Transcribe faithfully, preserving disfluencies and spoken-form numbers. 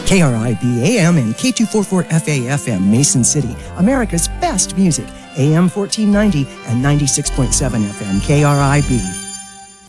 K R I B A M and K two forty-four F A F M, Mason City, America's best music, A M fourteen ninety and ninety-six point seven F M, K R I B.